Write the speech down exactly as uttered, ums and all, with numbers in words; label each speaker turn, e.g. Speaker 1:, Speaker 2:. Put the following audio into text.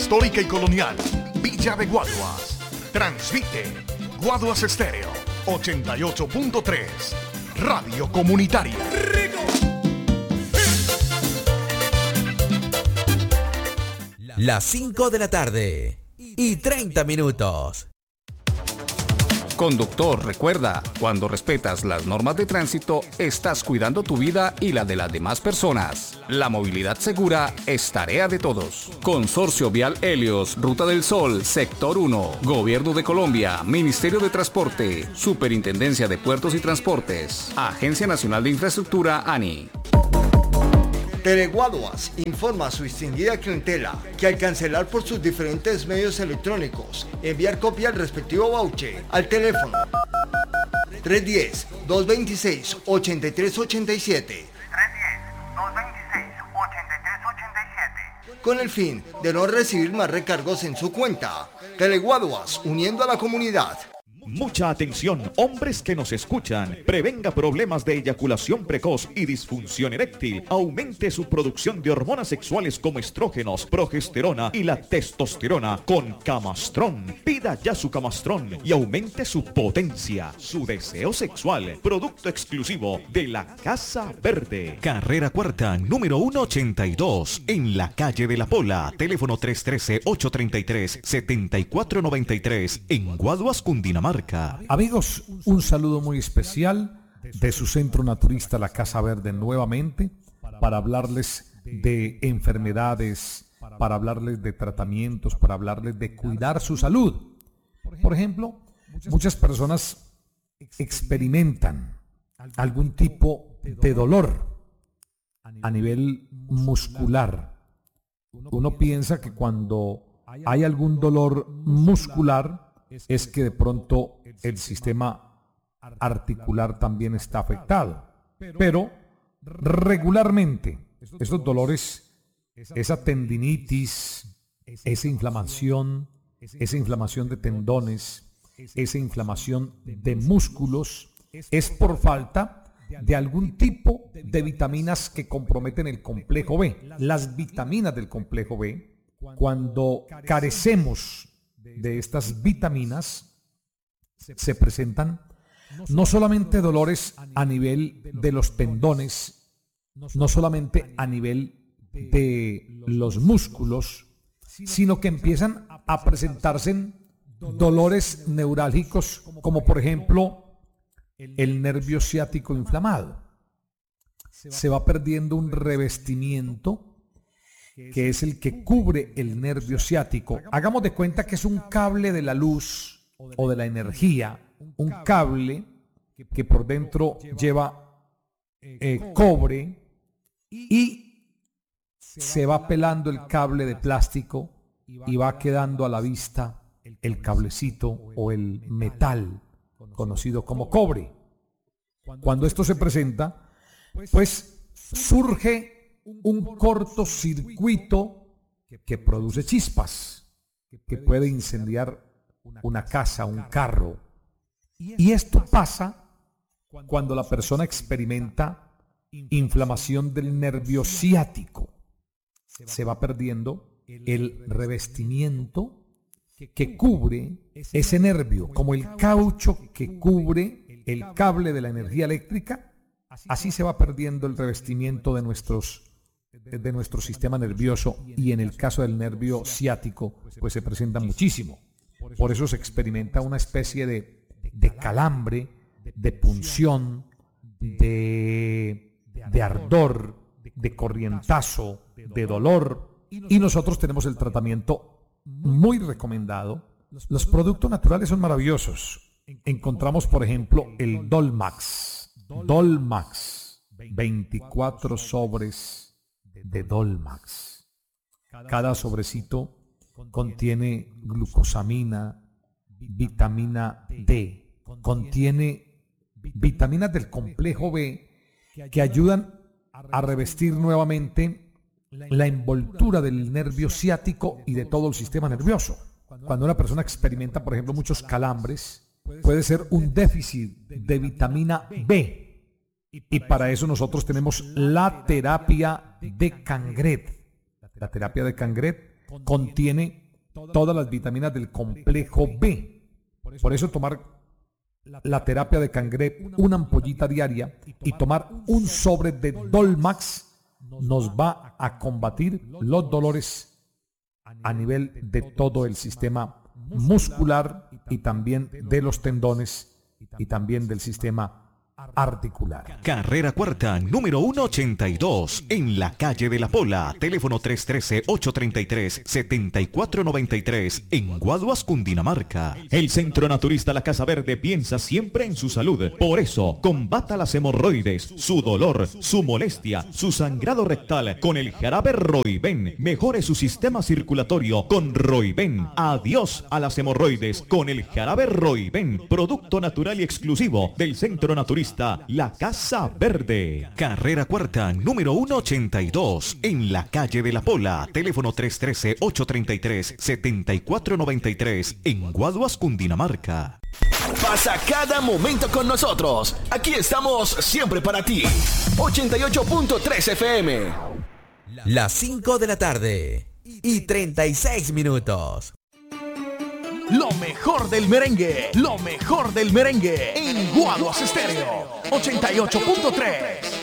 Speaker 1: Histórica y Colonial, Villa de Guaduas. Transmite Guaduas Estéreo ochenta y ocho punto tres, Radio Comunitaria.
Speaker 2: Las cinco de la tarde y treinta minutos.
Speaker 3: Conductor, recuerda, cuando respetas las normas de tránsito, estás cuidando tu vida y la de las demás personas. La movilidad segura es tarea de todos. Consorcio Vial Helios, Ruta del Sol, Sector uno, Gobierno de Colombia, Ministerio de Transporte, Superintendencia de Puertos y Transportes, Agencia Nacional de Infraestructura, ANI.
Speaker 4: Teleguaduas informa a su distinguida clientela que al cancelar por sus diferentes medios electrónicos, enviar copia al respectivo voucher al teléfono tres uno cero, dos dos seis, ocho tres ocho siete con el fin de no recibir más recargos en su cuenta. Teleguaduas, uniendo a la comunidad.
Speaker 5: Mucha atención, hombres que nos escuchan. Prevenga problemas de eyaculación precoz y disfunción eréctil. Aumente su producción de hormonas sexuales como estrógenos, progesterona y la testosterona con Camastrón. Pida ya su Camastrón y aumente su potencia, su deseo sexual. Producto exclusivo de la Casa Verde. Carrera Cuarta, número ciento ochenta y dos, en la calle de la Pola. Teléfono tres uno tres, ocho tres tres, siete cuatro nueve tres, en Guaduas, Cundinamarca.
Speaker 6: Amigos, un saludo muy especial de su centro naturista La Casa Verde nuevamente para hablarles de enfermedades, para hablarles de tratamientos, para hablarles de cuidar su salud. Por ejemplo, muchas personas experimentan algún tipo de dolor a nivel muscular. Uno piensa que cuando hay algún dolor muscular es que de pronto el sistema articular también está afectado. Pero regularmente estos dolores, esa tendinitis, esa inflamación, esa inflamación de tendones, esa inflamación de músculos, es por falta de algún tipo de vitaminas que comprometen el complejo B. Las vitaminas del complejo B, cuando carecemos de estas vitaminas, se presentan no solamente dolores a nivel de los tendones, no solamente a nivel de los músculos, sino que empiezan a presentarse dolores neurálgicos, como por ejemplo el nervio ciático inflamado. Se va perdiendo un revestimiento que es el que cubre el nervio ciático. Hagamos de cuenta que es un cable de la luz o de la energía, un cable que por dentro lleva eh, cobre y se va pelando el cable de plástico y va quedando a la vista el cablecito o el metal conocido como cobre. Cuando esto se presenta, pues surge un cortocircuito que produce chispas, que puede incendiar una casa, un carro. Y esto pasa cuando la persona experimenta inflamación del nervio ciático. Se va perdiendo el revestimiento que cubre ese nervio, como el caucho que cubre el cable de la energía eléctrica. Así se va perdiendo el revestimiento de nuestros de nuestro sistema nervioso, y en el caso del nervio ciático pues se presenta muchísimo. Por eso se experimenta una especie de, de calambre, de punción, de, de ardor, de corrientazo, de dolor, y nosotros tenemos el tratamiento muy recomendado. Los productos naturales son maravillosos. Encontramos, por ejemplo, el Dolmax. Dolmax, veinticuatro sobres de Dolmax. Cada sobrecito contiene glucosamina, vitamina D, contiene vitaminas del complejo B que ayudan a revestir nuevamente la envoltura del nervio ciático y de todo el sistema nervioso. Cuando una persona experimenta, por ejemplo, muchos calambres, puede ser un déficit de vitamina B. Y para eso nosotros tenemos la terapia de Cangret. La terapia de Cangret contiene todas las vitaminas del complejo B. Por eso tomar la terapia de Cangrep, una ampollita diaria, y tomar un sobre de Dolmax nos va a combatir los dolores a nivel de todo el sistema muscular y también de los tendones y también del sistema articular.
Speaker 5: Carrera Cuarta, número ciento ochenta y dos, en la calle de la Pola. Teléfono tres uno tres, ocho tres tres, siete cuatro nueve tres, en Guaduas, Cundinamarca. El Centro Naturista La Casa Verde piensa siempre en su salud. Por eso, combata las hemorroides, su dolor, su molestia, su sangrado rectal con el jarabe Roiben. Mejore su sistema circulatorio con Roiben. Adiós a las hemorroides con el jarabe Roiben. Producto natural y exclusivo del Centro Naturista La Casa Verde. Carrera Cuarta, número ciento ochenta y dos, en la calle de la Pola. Teléfono tres uno tres, ocho tres tres, siete cuatro nueve tres, en Guaduas, Cundinamarca.
Speaker 1: Pasa cada momento con nosotros. Aquí estamos siempre para ti. ochenta y ocho punto tres F M.
Speaker 2: Las cinco de la tarde y treinta y seis minutos.
Speaker 1: Lo mejor del merengue, lo mejor del merengue en Guaduas Estéreo ochenta y ocho punto tres.